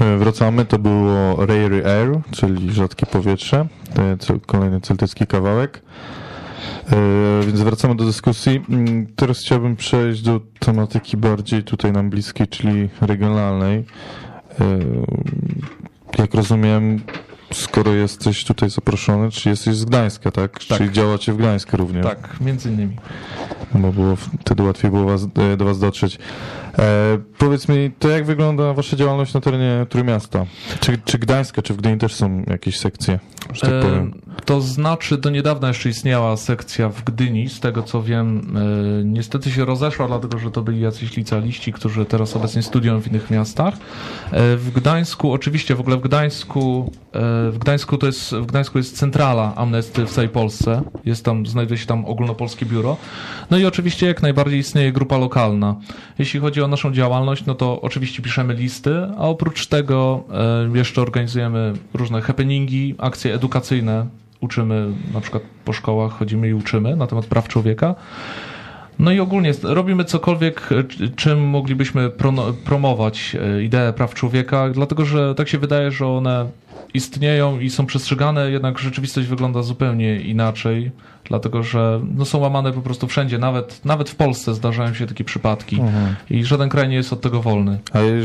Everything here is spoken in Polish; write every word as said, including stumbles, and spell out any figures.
Wracamy, to było Rare Air, czyli rzadkie powietrze, kolejny celtycki kawałek. Więc wracamy do dyskusji. Teraz chciałbym przejść do tematyki bardziej tutaj nam bliskiej, czyli regionalnej. Jak rozumiem, skoro jesteś tutaj zaproszony, czy jesteś z Gdańska, tak? tak. Czyli działacie w Gdańsku również. Tak, między innymi. Bo było wtedy łatwiej było was, do was dotrzeć. E, powiedz mi, to jak wygląda wasza działalność na terenie Trójmiasta? Czy, czy Gdańska, czy w Gdyni też są jakieś sekcje, że tak powiem? E, to znaczy, do niedawna jeszcze istniała sekcja w Gdyni, z tego co wiem, e, niestety się rozeszła, dlatego że to byli jacyś licealiści, którzy teraz obecnie studiują w innych miastach. E, w Gdańsku, oczywiście w ogóle w Gdańsku, e, w Gdańsku to jest, w Gdańsku jest centrala Amnesty w całej Polsce. Jest tam, znajduje się tam ogólnopolskie biuro. No i oczywiście jak najbardziej istnieje grupa lokalna. Jeśli chodzi o naszą działalność, no to oczywiście piszemy listy, a oprócz tego e, jeszcze organizujemy różne happeningi, akcje edukacyjne. Uczymy, na przykład po szkołach chodzimy i uczymy na temat praw człowieka. No i ogólnie robimy cokolwiek, czym moglibyśmy pro, promować ideę praw człowieka, dlatego że tak się wydaje, że one istnieją i są przestrzegane, jednak rzeczywistość wygląda zupełnie inaczej, dlatego że no, są łamane po prostu wszędzie, nawet, nawet w Polsce zdarzają się takie przypadki mhm. i żaden kraj nie jest od tego wolny. A